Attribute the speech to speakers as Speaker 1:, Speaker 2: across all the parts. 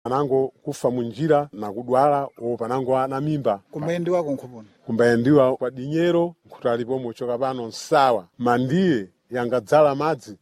Speaker 1: panango kufa munjira na kudwala o panango ana mimba
Speaker 2: kumbayendiwa kunkhupuni
Speaker 1: kumbayendiwa kwa dinyero nkutalipo muchoka pano nsawa mandiye yangadzala madzi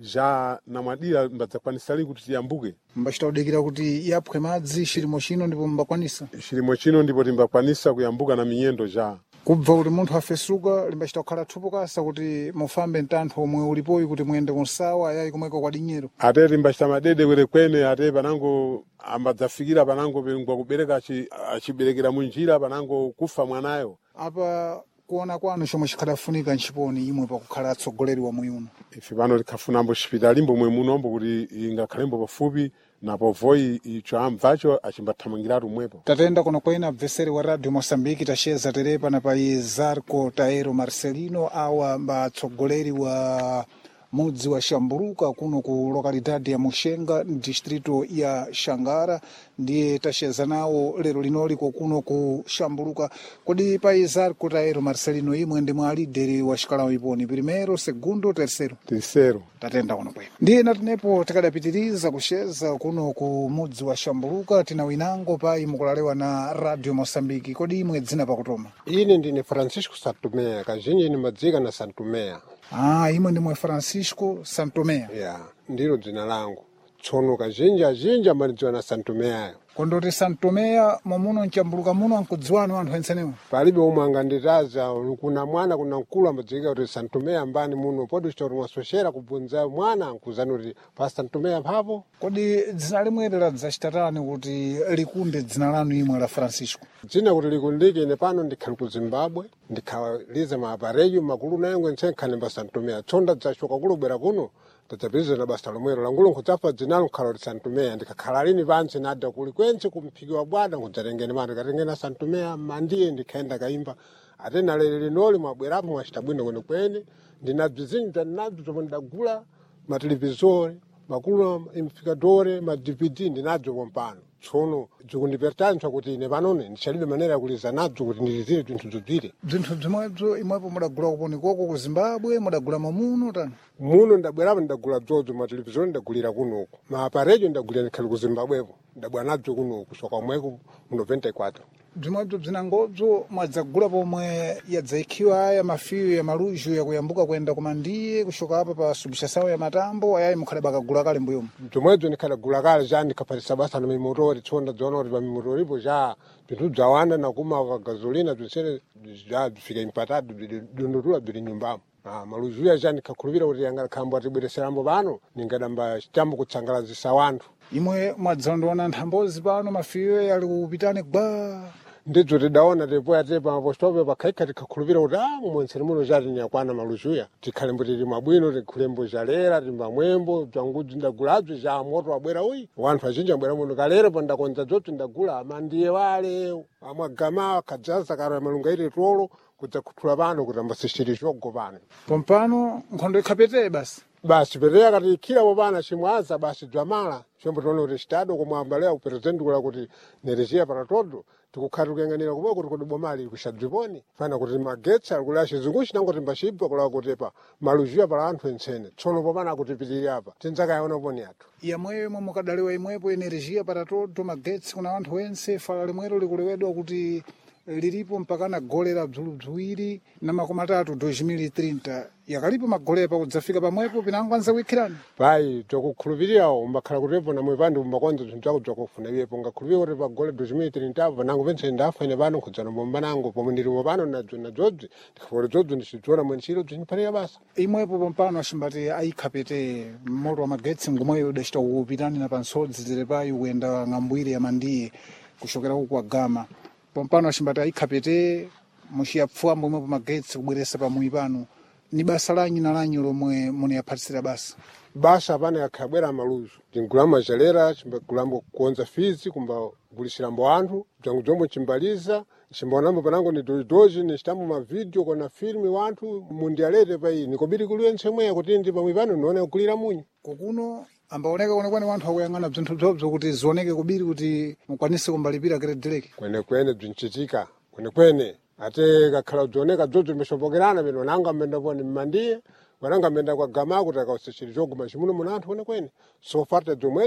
Speaker 1: ja namwadira mbadzakwanisali kuti tiyambuke
Speaker 2: mbachita kudikira kuti yaphwe madzi chilimo chino ndipo mbakwanisa
Speaker 1: chilimo chino ndipo timbakwanisa kuyambuka na miyendo ja
Speaker 2: kubva kuti munthu afesuka limbachita kukhala thupo kasa kuti mufambe mtanthu omwe ulipoyi kuti muyende kunsawa ayayi komweko kwa dinyero
Speaker 1: ate timbachita madede kwenekwene ate panango ambadzafikira panango pengwa kubereka achiberekera munjira panango kufa mwanayo
Speaker 2: apa kuona kwanu chomwe chikhadafunika nchiponi imwe pakukhala atsogoleri wa muyuno
Speaker 1: ife pano tikhafunambo chipitalimbo mwe munombo kuti ingakhalembo pafupi napo voi icho amvacho achimbathamangiratu mwepo
Speaker 2: tatenda kuno kwena abveseri wa radio Moçambique tacheza terepa na pa Zarco Taero Marcelino awa mbatsogoleri wa mudzi wa Shamburuka kuno ku lokalidade ya Muxenga distrito ya Xangara ndiye tacheza nawo lero linoli kuno ku Shamburuka kodi pa Zarco Taero Marcelino imwe ndi mwa lideri wa xikalawo iponi primero segundo terceiro tatenda kuno kwena ndiye natinepo tikadapitiriza kucheza kuno ku mudzi wa Shamburuka tina winango pa imukulalewa na radio Moçambique kodi imwe dzina pakutoma
Speaker 3: ine ndine Francisco Santomea kazhinji ni madzika na Santomea
Speaker 2: imwe ndimwe Francisco Santomea
Speaker 3: ya ndilo dzina langu tsono kazhinji azhinji amalidziwa na Santomea
Speaker 2: kondoti Santomea momuno mchambuluka muno ankudziwanu anthu ensenewo
Speaker 3: palibe omwe anganditaza kuna mwana kuna mkulu amadzika kuti Santomea mbani muno podi chitori mwasochera kubvunza mwana ankuzani kuti pa Santomea mphapo
Speaker 2: kodi dzina limweri ladzachitatani kuti likunde dzina lanu imwe la Francisco
Speaker 3: dzina kuti likundike ine pano ndikhali ku Zimbabwe ndikhalize maaparejo makulu nayengo nsenkhani mba Santomea tsonda dzachoka kulobwera kuno tadzapiriza na basa lomwero langulo nkudzafa dzinalo nkhala kuti Santomea ndikakhala lini pansi nadda kuli kwense kumphiki wa bwana kudzatengeni mano katengena Santomea mandiye ndikhaenda kaimba atena lero linoli mwabwerapo mwachita bwino kwenekwene ndinabzizinja ndinadzo zomwe ndidagula matelevisori makulu implikadore ma-DVD ndinadzo pompano tsono zikundipertantswa kuti ine panone ndichalibe manera yakuliza nadzo kuti ndilizire zinthu zodzire
Speaker 2: bzinthu bzimwedzo imwepo mudagula kuponi koko ku Zimbabwe mudagula mamuno tani
Speaker 3: muno ndabwerapo ndagula dzodzo matelevisori ndagulira kunoku maaparejo ndagulira ndikhali ku Zimbabwepo ndabwera nadzo kunoku soka mweko mu 94
Speaker 2: bzimwedzo bzinangodzo mwadzagula pomwe yadzaikhiwa aya mafiyo ya malujo yakuyambuka kuyenda kumandiye kushoka apa pa subishasawo ya matambo ayayi mukhale bakagula kale mbuyomu
Speaker 3: bzomwedzo ndikhadagula kale ja ndikaphatisa basa na mimotori tsonda dziona kuti pa mimotoripo ja bzinthu bzawanda nakuma ka gasolina bzinsene ja bzifika impatado bzidondotula bzili nyumbamo maluzuya ja ndikhakhulupira kuti yangakhambo atibwereserambo pano ningadamba chitambo kutsangalazisa wanthu
Speaker 2: imwe mwadzandiona nthambozi pano mafiyo yali kupitani gba
Speaker 3: ndidzo tidaona tepoya tepa mapostope pakhaikha tikhakhulupira kuti mumwenseri muno chati nyakwana maluzuya tikhalembo tili mabwino tikhulembo jalera timbamwembo bzangudzi ndagulabzo ja moto abwera uyi wanthu azhinji abwera muno kalero pandakonza dzotso ndagula amandiye wale amwagama akadzaza karo malunga iri tolo kudzakhuthula pano kuti ambasishiri chogo pano
Speaker 2: pompano nkhondo ikhapeteye
Speaker 3: basi pereya kati ikhira popana chimwaza basi dzamala chombo tione kuti chitado komwe ambalea kuperezidenti kula kuti nereziya para todo tikukhati kuyang'anira kumwe kuti kodi bomali kushadziponi fana kuti magetsi ali kulaya chizungu chinango timbachibva kulawa kuti pa maluziya para anthu ensene tsono popana kuti pitiri apa tindzakayaona poni athu
Speaker 2: yamweyo imwe mukadaliwa imwepo energia para todo magetsi kuna anthu ense fala limwero likulewedwa kuti lilipo mpaka na gole la bzuluziwiri na makumi atatu 2030 yakalipo magole pa kudzafika pamwepo pinango anza kuikhirani
Speaker 3: pai tokukhulupirirawo umbakhala kutepo namwe pandi umbakonza zinthu zako zakufuna iyepo ngakhulupirira kuti pagole 2030 nango pense ndafa ine pano nkhudzana bomba nango pomwe ndilipo pano nadzodzi ndikhapoti dzodzo ndicidziona mwe ntchito ziniphalira basa
Speaker 2: imwepo pompano achimbati ayikhapete moto wa magetsi ngomweyo udachita kupitani na pansodzi zile payi kuyenda ng'ambwire ya mandiye kushokera huku kwa Gama pompano achimbati ayikhapete muchiyapfuambo imwepo magetsi kubweresa pamuyi pano ni basa lanyi na lanyi lomwe muniyaphatisira
Speaker 3: basa apana yakhabwera maluzo tingulamo ajalera chimbagulambo kuonza fizi kumbagulisirambo anthu bzangu zomwe chimbaliza chimbaonambo panango ni dozidozi ni chitambo mavidiyo kona filmi wanthu mundialete payi nikobiri kuliwe ntsemweya kuti ndi pamwe pano nione kukulira munyi
Speaker 2: kukuno ambaoneka kwenekwene wanthu akuyang'ana bzinthu bzobzo kuti zioneke kubiri kuti mukwanise kumbalipira keredeleke
Speaker 3: kwenekwene bzinchitika kwenekwene ate kakhala dzioneka dzodzo mbeshopokerana peno nanga mbenda poni mmandiye wananga mbenda kwa Gama kuti akausichiri choguma chimuno muna anthu kwenekwene sofarte dzomwedzo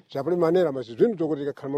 Speaker 3: chapuli manera mas zvinhu zokuti ikakhala